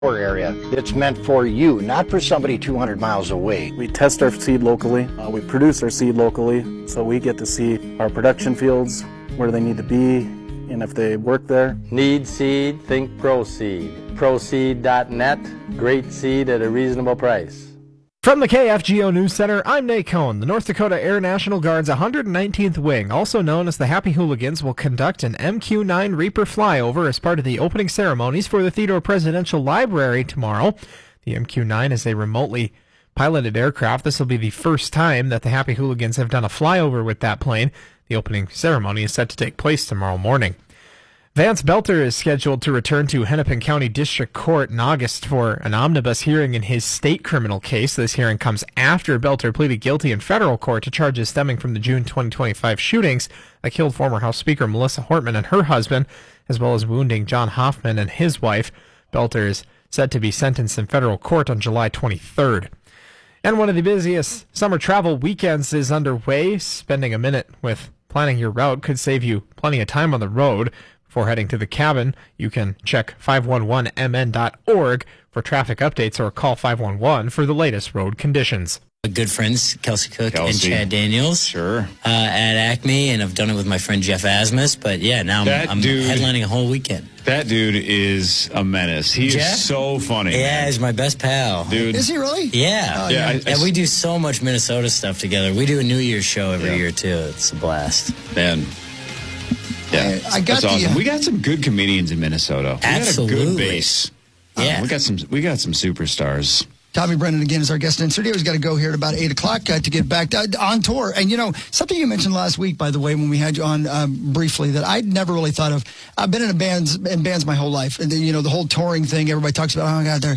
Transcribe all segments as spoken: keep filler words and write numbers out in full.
area. It's meant for you, not for somebody two hundred miles away. We test our seed locally. Uh, we produce our seed locally, so we get to see our production fields, where they need to be, and if they work there. Need seed? Think ProSeed. ProSeed dot net. Great seed at a reasonable price. From the K F G O News Center, I'm Nate Cohn. The North Dakota Air National Guard's one hundred nineteenth Wing, also known as the Happy Hooligans, will conduct an M Q nine Reaper flyover as part of the opening ceremonies for the Theodore Presidential Library tomorrow. The M Q nine is a remotely piloted aircraft. This will be the first time that the Happy Hooligans have done a flyover with that plane. The opening ceremony is set to take place tomorrow morning. Vance Belter is scheduled to return to Hennepin County District Court in August for an omnibus hearing in his state criminal case. This hearing comes after Belter pleaded guilty in federal court to charges stemming from the June twenty twenty-five shootings that killed former House Speaker Melissa Hortman and her husband, as well as wounding John Hoffman and his wife. Belter is set to be sentenced in federal court on July twenty-third. And one of the busiest summer travel weekends is underway. Spending a minute with planning your route could save you plenty of time on the road. Before heading to the cabin, you can check five one one M N dot org for traffic updates or call five one one for the latest road conditions. Good friends, Kelsey Cook Kelsey. and Chad Daniels. Sure. Uh, at Acme, and I've done it with my friend Jeff Asmus. But yeah, now I'm, I'm dude, headlining a whole weekend. That dude is a menace. He Jeff? is so funny. Yeah, man. he's my best pal. Dude. Is he really? Yeah. Oh, yeah. yeah. I, I, And we do so much Minnesota stuff together. We do a New Year's show every Yeah. year, too. It's a blast. Man. Yeah, I got that's awesome. the, uh, we got some good comedians in Minnesota. We Absolutely. got a good base. Yeah. Uh, we got some. We got some superstars. Tommy Brennan again is our guest in studio. He's got to go here at about eight o'clock uh, to get back uh, on tour. And, you know, something you mentioned last week, by the way, when we had you on um, briefly that I'd never really thought of. I've been in a bands, in bands my whole life. And, then, you know, the whole touring thing, everybody talks about, oh, my God, there.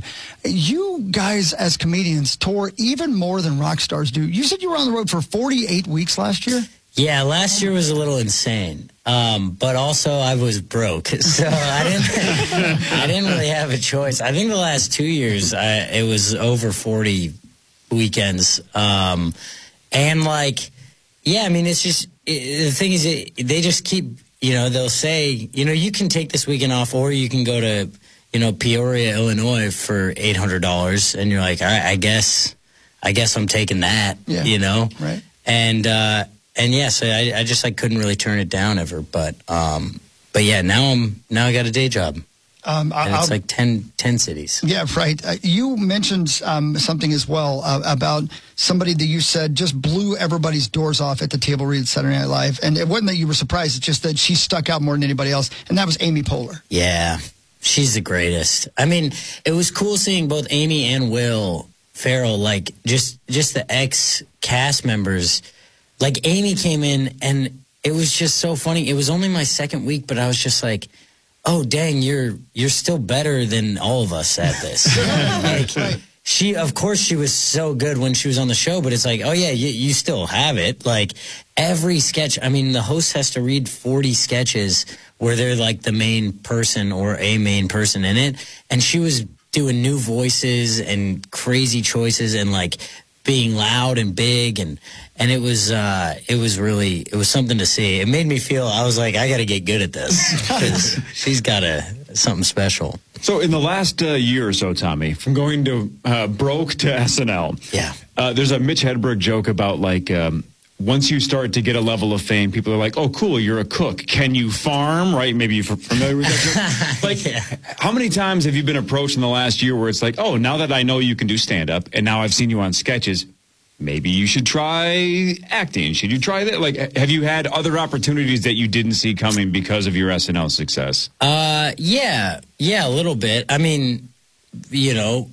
You guys as comedians tour even more than rock stars do. You said you were on the road for forty-eight weeks last year? Yeah, last year was a little insane. Um, but also I was broke, so I didn't. I didn't really have a choice. I think the last two years, I, it was over forty weekends, um, and like, yeah, I mean, it's just it, the thing is, it, they just keep, you know, they'll say, you know, you can take this weekend off, or you can go to, you know, Peoria, Illinois for eight hundred dollars, and you're like, all right, I guess, I guess I'm taking that, yeah. you know, right, and. uh And yes, I, I just I couldn't really turn it down ever, but um, but yeah, now I'm now I got a day job, um, and I'll, it's like ten, ten cities. Yeah, right. Uh, you mentioned um, something as well uh, about somebody that you said just blew everybody's doors off at the table read Saturday Night Live, and it wasn't that you were surprised; it's just that she stuck out more than anybody else, and that was Amy Poehler. Yeah, she's the greatest. I mean, it was cool seeing both Amy and Will Ferrell, like just just the ex cast members. Like, Amy came in, and it was just so funny. It was only my second week, but I was just like, oh, dang, you're you're still better than all of us at this. Like, right. She, of course, she was so good when she was on the show, but it's like, oh, yeah, you, you still have it. Like, every sketch, I mean, the host has to read forty sketches where they're, like, the main person or a main person in it, and she was doing new voices and crazy choices and, like, being loud and big, and and it was uh, it was really it was something to see. It made me feel I was like I got to get good at this because she's got a something special. So in the last uh, year or so, Tommy, from going to uh, broke to S N L, yeah, uh, there's a Mitch Hedberg joke about like um, once you start to get a level of fame, people are like, "Oh, cool, you're a cook. Can you farm?" Right? Maybe you're familiar with that joke. Like, yeah. How many times have you been approached in the last year where it's like, "Oh, now that I know you can do stand up, and now I've seen you on sketches, maybe you should try acting. Should you try that?" Like, have you had other opportunities that you didn't see coming because of your S N L success? Uh, yeah, yeah, a little bit. I mean, you know,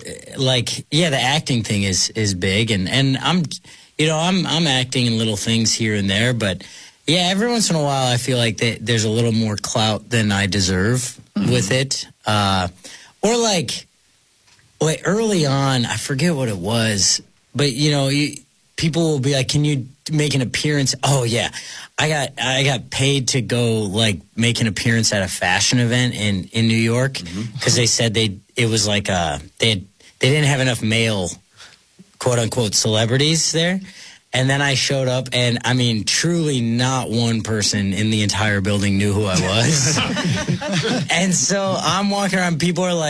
like, yeah, the acting thing is is big, and and I'm. You know, I'm I'm acting in little things here and there, but yeah, every once in a while I feel like that there's a little more clout than I deserve mm-hmm. with it. Uh, or like, like early on, I forget what it was, but you know, you, people will be like, "Can you make an appearance?" Oh yeah, I got I got paid to go like make an appearance at a fashion event in, in New York because mm-hmm. they said they it was like uh they had, they didn't have enough male quote unquote celebrities there. And then I showed up, and I mean, truly not one person in the entire building knew who I was. And so I'm walking around, people are like,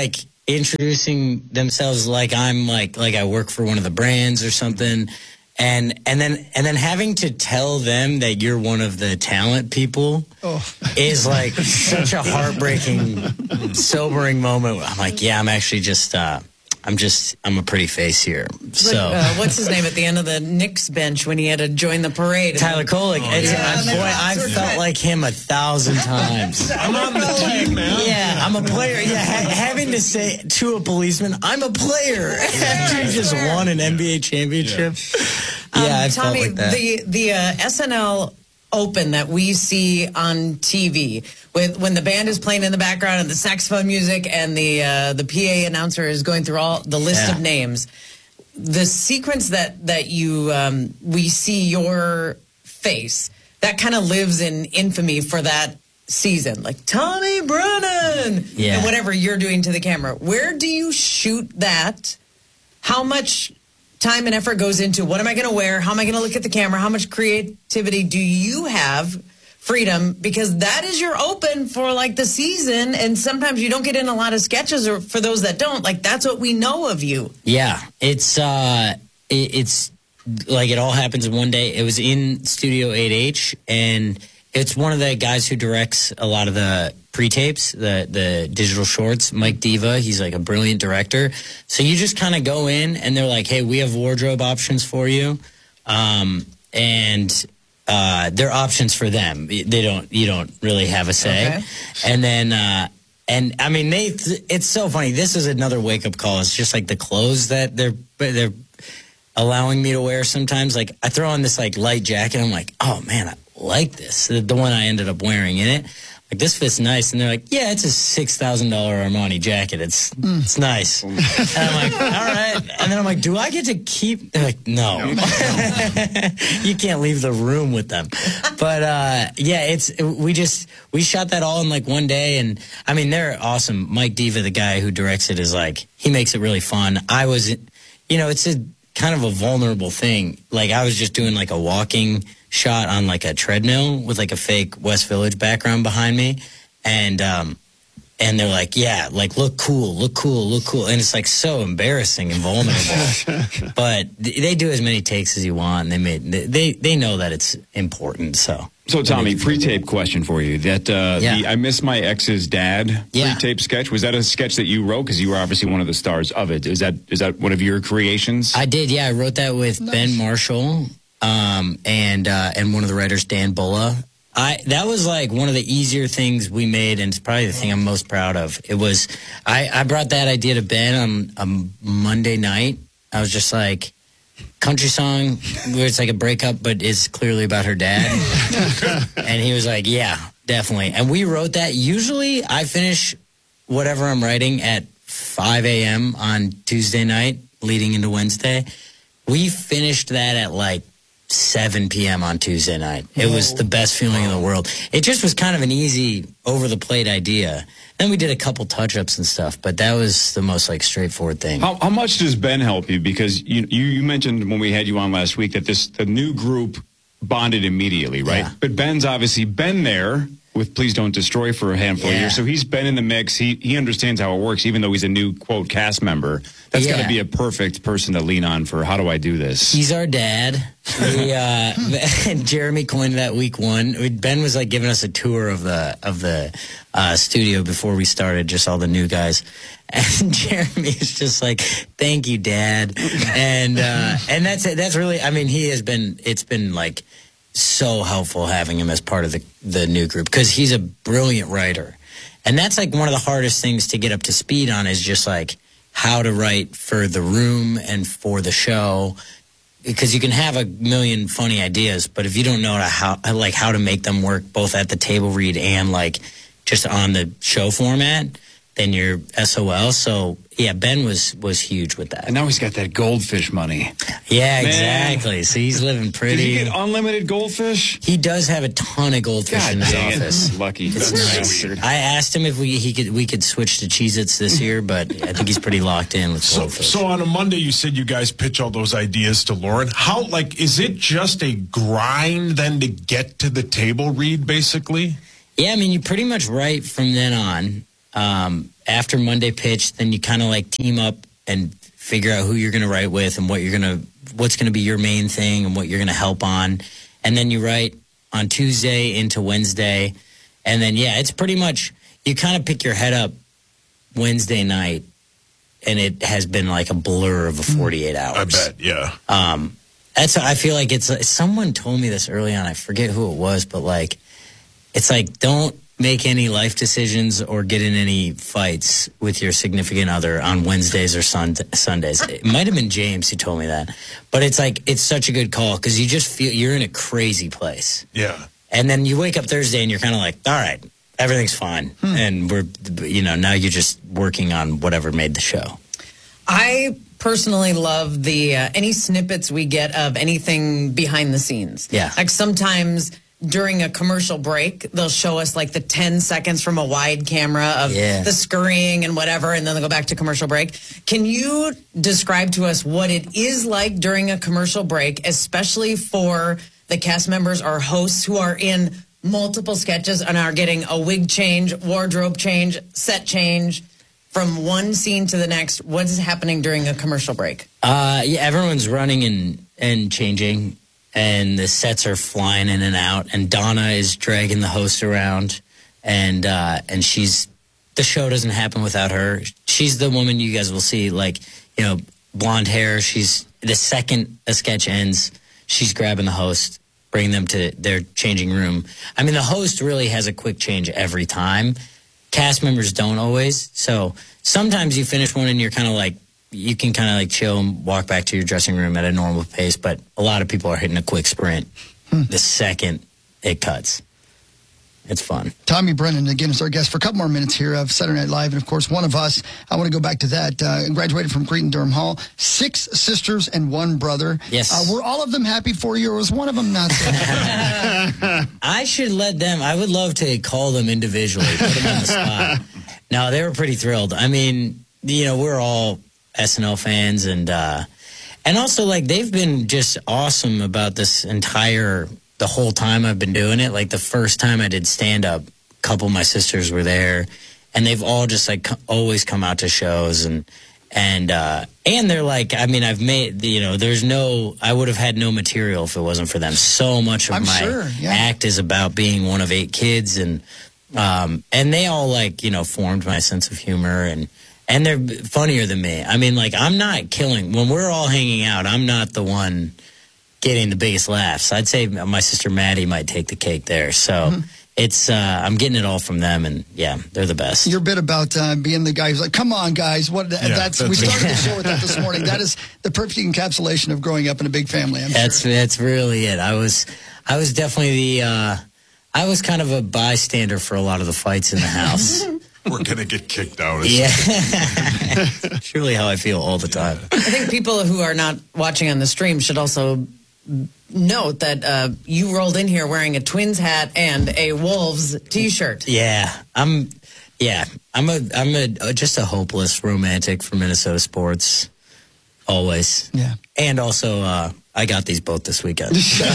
introducing themselves like I'm like like I work for one of the brands or something, and and then and then having to tell them that you're one of the talent people oh. is like such a heartbreaking, sobering moment. I'm like, yeah, I'm actually just. Uh, I'm just, I'm a pretty face here. So, like, uh, what's his name at the end of the Knicks bench when he had to join the parade? Tyler Kolek. Oh, yeah. uh, boy, I've felt right. like him a thousand times. I'm on the team, man. Yeah, I'm a player. Yeah, ha- having to say to a policeman, I'm a player after you just won an N B A championship. Yeah, yeah um, I Tommy, felt like that. the the uh, S N L Open that we see on T V with when the band is playing in the background and the saxophone music and the uh, the P A announcer is going through all the list yeah. of names, the sequence that that you um, we see your face that kind of lives in infamy for that season, like Tommy Brennan yeah. and whatever you're doing to the camera. Where do you shoot that? How much time and effort goes into what am I going to wear? How am I going to look at the camera? How much creativity do you have? Freedom, because that is your open for like the season, and sometimes you don't get in a lot of sketches, or for those that don't, like that's what we know of you. Yeah, it's uh, it, it's like it all happens in one day. It was in Studio eight H, and it's one of the guys who directs a lot of the pre-tapes, the the digital shorts, Mike Diva. He's like a brilliant director. So you just kind of go in and they're like, hey, we have wardrobe options for you. Um, and uh, they're options for them. They don't, you don't really have a say. Okay. And then, uh, and I mean, they, it's so funny. This is another wake up call. It's just like the clothes that they're, they're allowing me to wear sometimes. Like I throw on this like light jacket. I'm like, oh man, I like this. The, the one I ended up wearing in it. Like, this fits nice. And they're like, yeah, it's a six thousand dollars Armani jacket. It's mm. it's nice. And I'm like, all right. And then I'm like, do I get to keep? They're like, no. You can't leave the room with them. But, uh, yeah, it's we just, we shot that all in, like, one day. And, I mean, they're awesome. Mike Diva, the guy who directs it, is like, he makes it really fun. I was, you know, it's a kind of a vulnerable thing. Like, I was just doing, like, a walking shot on like a treadmill with like a fake West Village background behind me, and um and they're like, yeah, like look cool, look cool, look cool, and it's like so embarrassing and vulnerable. But they do as many takes as you want, and they made they they know that it's important. So so Tommy, pre-tape question for you. That uh, yeah. the I Miss My Ex's Dad yeah. pre-tape sketch, was that a sketch that you wrote? Because you were obviously one of the stars of it. Is that is that one of your creations? I did, yeah. I wrote that with nice. Ben Marshall. Um, and, uh, and one of the writers, Dan Bulla. I, that was like one of the easier things we made, and it's probably the thing I'm most proud of. It was, I, I brought that idea to Ben on a Monday night. I was just like, country song where it's like a breakup, but it's clearly about her dad. And he was like, yeah, definitely. And we wrote that. Usually I finish whatever I'm writing at five a.m. on Tuesday night leading into Wednesday. We finished that at like seven p.m. on Tuesday night. It was the best feeling in the world. It just was kind of an easy, over-the-plate idea. Then we did a couple touch-ups and stuff, but that was the most like straightforward thing. How, how much does Ben help you? Because you, you you mentioned when we had you on last week that this the new group bonded immediately, right? Yeah. But Ben's obviously been there with Please Don't Destroy for a handful yeah. of years, so he's been in the mix. He he understands how it works, even though he's a new, quote, cast member. That's yeah. got to be a perfect person to lean on for how do I do this? He's our dad. We, uh, and Jeremy coined that week one. Ben was like giving us a tour of the of the uh, studio before we started, just all the new guys. And Jeremy is just like, "Thank you, Dad," and uh, and that's it. That's really, I mean, he has been. It's been like so helpful having him as part of the the new group because he's a brilliant writer, and that's like one of the hardest things to get up to speed on is just like how to write for the room and for the show, because you can have a million funny ideas, but if you don't know how like how to make them work both at the table read and like just on the show format, then you're S O L. So yeah, Ben was was huge with that. And now he's got that goldfish money. Yeah, Man. exactly. So he's living pretty. Did he get unlimited goldfish? He does have a ton of goldfish God in his dang office. It. Lucky. It's nice. I asked him if we he could we could switch to Cheez-Its this year, but I think he's pretty locked in with so, goldfish. So on a Monday, you said you guys pitch all those ideas to Lauren. How like is it just a grind then to get to the table read basically? Yeah, I mean you pretty much write from then on. Um, after Monday pitch, then you kind of like team up and figure out who you're going to write with and what you're going to, what's going to be your main thing and what you're going to help on. And then you write on Tuesday into Wednesday. And then, yeah, it's pretty much, you kind of pick your head up Wednesday night, and it has been like a blur of a forty-eight hours. I bet, yeah. Um, that's, I feel like it's, someone told me this early on. I forget who it was, but like, it's like, don't make any life decisions or get in any fights with your significant other on Wednesdays or sun- Sundays. It might have been James who told me that. But it's like, it's such a good call because you just feel you're in a crazy place. Yeah. And then you wake up Thursday and you're kind of like, all right, everything's fine. Hmm. And we're, you know, now you're just working on whatever made the show. I personally love the uh, any snippets we get of anything behind the scenes. Yeah. Like sometimes during a commercial break, they'll show us like the ten seconds from a wide camera of yeah. the scurrying and whatever, and then they'll go back to commercial break. Can you describe to us what it is like during a commercial break, especially for the cast members or hosts who are in multiple sketches and are getting a wig change, wardrobe change, set change from one scene to the next? What is happening during a commercial break? Uh, yeah, everyone's running and, and changing. And the sets are flying in and out, and Donna is dragging the host around, and uh, and she's the show doesn't happen without her. She's the woman you guys will see, like, you know, blonde hair. She's the second a sketch ends, she's grabbing the host, bringing them to their changing room. I mean, the host really has a quick change every time. Cast members don't always. So sometimes you finish one and you're kind of like, you can kind of like chill and walk back to your dressing room at a normal pace, but a lot of people are hitting a quick sprint hmm. the second it cuts. It's fun. Tommy Brennan, again, is our guest for a couple more minutes here of Saturday Night Live. And, of course, one of us, I want to go back to that, uh, graduated from Cretin-Durham Hall, six sisters and one brother. Yes. Uh, were all of them happy for you, or was one of them not so happy? I should let them, I would love to call them individually, put them on the spot. No, they were pretty thrilled. I mean, you know, we're all S N L fans, and uh, and also, like, they've been just awesome about this entire, the whole time I've been doing it. Like, the first time I did stand-up, a couple of my sisters were there, and they've all just, like, always come out to shows, and and uh, and they're like, I mean, I've made, you know, there's no, I would have had no material if it wasn't for them. So much of I'm my sure, yeah. act is about being one of eight kids, and um, and they all, like, you know, formed my sense of humor, and And they're funnier than me. I mean, like, I'm not killing. When we're all hanging out, I'm not the one getting the biggest laughs. I'd say my sister Maddie might take the cake there. So mm-hmm. it's, uh, I'm getting it all from them, and yeah, they're the best. Your bit about uh, being the guy who's like, come on, guys. What? Yeah, that's, that's we started the show with that this morning. That is the perfect encapsulation of growing up in a big family, I'm that's, sure. That's really it. I was, I was definitely the, uh, I was kind of a bystander for a lot of the fights in the house. We're going to get kicked out. Yeah. It's really how I feel all the time. I think people who are not watching on the stream should also note that uh, you rolled in here wearing a Twins hat and a Wolves T-shirt. Yeah. I'm yeah, I'm a I'm a just a hopeless romantic for Minnesota sports always. Yeah. And also uh, I got these both this weekend.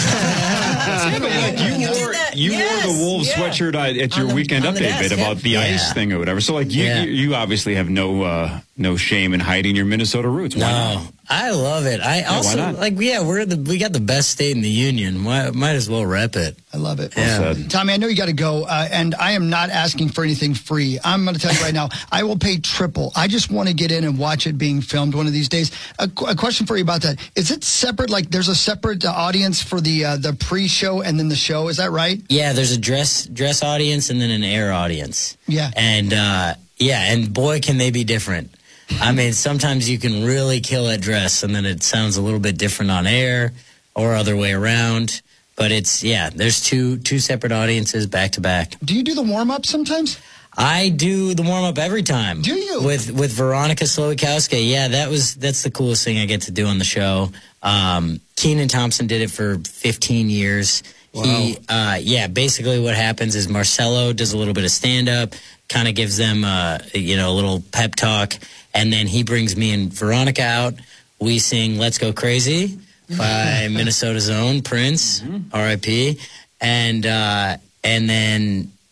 Yeah, but like you wore, you yes, wore the Wolves yeah. sweatshirt at your the, weekend update desk, bit about yeah. the yeah. ice thing or whatever. So like you, yeah. you, you obviously have no uh, no shame in hiding your Minnesota roots. Why no, not? I love it. I yeah, also like yeah, we're the we got the best state in the union. Might, might as well rep it. I love it. Yeah. Well, Tommy, I know you got to go, uh, and I am not asking for anything free. I'm going to tell you right now, I will pay triple. I just want to get in and watch it being filmed one of these days. A, a question for you about that: is it separate? Like, there's a separate uh, audience for the uh, the pre-show and then the show. Is that right? Yeah, there's a dress dress audience and then an air audience. Yeah, and uh, yeah, and boy, can they be different. I mean, sometimes you can really kill at dress, and then it sounds a little bit different on air, or other way around. But it's yeah, there's two two separate audiences back to back. Do you do the warm up sometimes? I do the warm up every time. Do you? With with Veronica Slowikowska. Yeah, that was that's the coolest thing I get to do on the show. Um, Kenan Thompson did it for fifteen years. Wow. He, uh, yeah, basically what happens is Marcelo does a little bit of stand up, kind of gives them, uh, you know, a little pep talk, and then he brings me and Veronica out. We sing "Let's Go Crazy" by Minnesota's own Prince, mm-hmm. R I P, and uh, and then.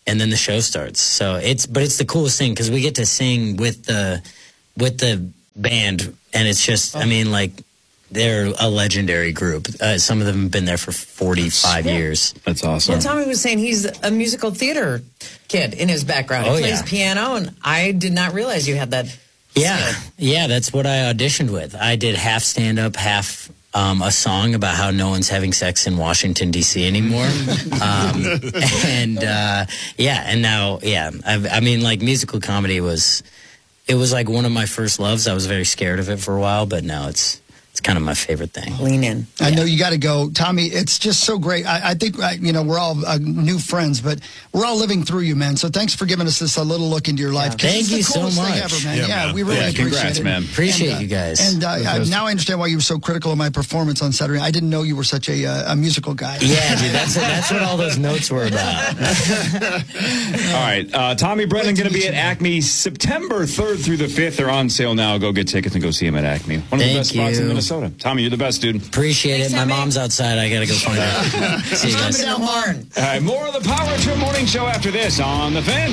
and then the show starts. So it's but it's the coolest thing because we get to sing with the with the band, and it's just I mean like they're a legendary group. Uh, some of them have been there for forty-five years. That's awesome. Well, Tommy was saying he's a musical theater kid in his background. He Oh, plays yeah. piano, and I did not realize you had that. Yeah, skill. yeah, that's what I auditioned with. I did half stand-up, half um, a song about how no one's having sex in Washington, D C anymore. um, and, uh, yeah, and now, yeah, I, I mean, like, musical comedy was, it was like one of my first loves. I was very scared of it for a while, but now it's, it's kind of my favorite thing. Lean in. I know you got to go, Tommy. It's just so great. I, I think uh, you know we're all uh, new friends, but we're all living through you, man. So thanks for giving us this a little look into your life. 'cause Thank it's the you so coolest thing much. ever, man. Yeah, Yeah, man. we really Yeah, appreciate congrats, it, man. Appreciate And, uh, you guys. And uh, I, now I understand why you were so critical of my performance on Saturday. I didn't know you were such a, uh, a musical guy. Yeah, dude, that's, that's what all those notes were about. All right. Uh, Tommy Brennan going to be at Acme September third through the fifth. They're on sale now. Go get tickets and go see him at Acme. One of the Thank best spots in you. Minnesota. Tommy, you're the best, dude. Appreciate Thanks, it. My Tommy. mom's outside. I got to go find her. See you Tommy guys. Del Horn. All right, more of the Power Trip Morning Show after this on The Fan.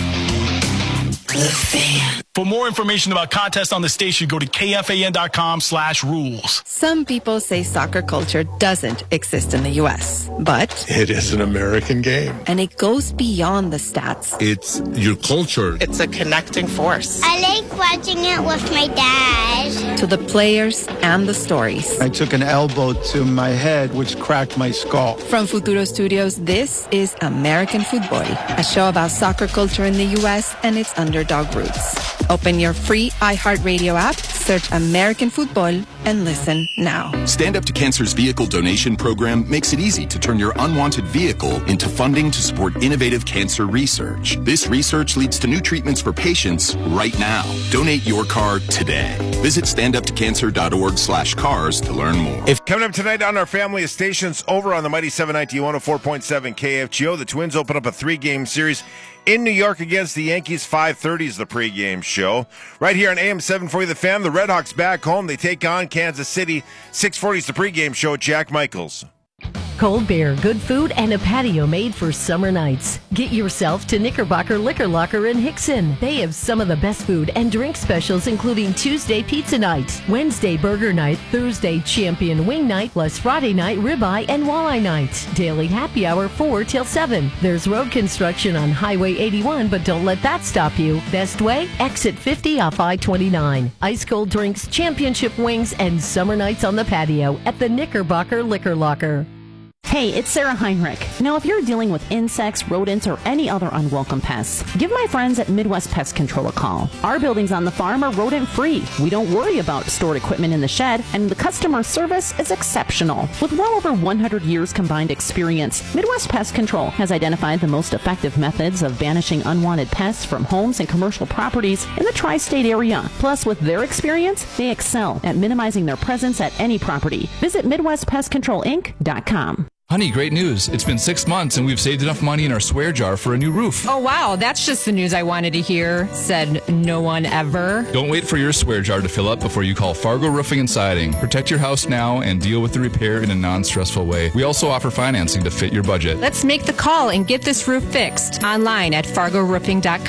For more information about contests on the station, go to K F A N dot com slash rules. Some people say soccer culture doesn't exist in the U S, but It is an American game. and it goes beyond the stats. It's your culture. It's a connecting force. I like watching it with my dad. To the players and the stories. I took an elbow to my head, which cracked my skull. From Futuro Studios, this is American Football, a show about soccer culture in the U S and its underdog roots. Open your free iHeartRadio app, search American Football, and listen now. Stand Up to Cancer's vehicle donation program makes it easy to turn your unwanted vehicle into funding to support innovative cancer research. This research leads to new treatments for patients right now. Donate your car today. Visit standuptocancer.org slash cars to learn more. If coming up tonight on our family of stations over on the Mighty seven ninety, one oh four point seven K F G O, the Twins open up a three-game series in New York against the Yankees. five thirty is the pregame show. Right here on A M seven forty The Fan, the Red Hawks back home. They take on Kansas City. six forty is the pregame show. Jack Michaels. Cold beer, good food, and a patio made for summer nights. Get yourself to Knickerbocker Liquor Locker in Hickson. They have some of the best food and drink specials, including Tuesday pizza night, Wednesday burger night, Thursday champion wing night, plus Friday night ribeye and walleye night. Daily happy hour four till seven. There's road construction on Highway eighty-one, but don't let that stop you. Best way? Exit fifty off I twenty-nine. Ice cold drinks, championship wings, and summer nights on the patio at the Knickerbocker Liquor Locker. Hey, it's Sarah Heinrich. Now, if you're dealing with insects, rodents, or any other unwelcome pests, give my friends at Midwest Pest Control a call. Our buildings on the farm are rodent-free. We don't worry about stored equipment in the shed, and the customer service is exceptional. With well over one hundred years combined experience, Midwest Pest Control has identified the most effective methods of banishing unwanted pests from homes and commercial properties in the tri-state area. Plus, with their experience, they excel at minimizing their presence at any property. Visit Midwest Pest Control Inc dot com. Honey, great news. It's been six months and we've saved enough money in our swear jar for a new roof. Oh, wow. That's just the news I wanted to hear, said no one ever. Don't wait for your swear jar to fill up before you call Fargo Roofing and Siding. Protect your house now and deal with the repair in a non-stressful way. We also offer financing to fit your budget. Let's make the call and get this roof fixed online at fargo roofing dot com.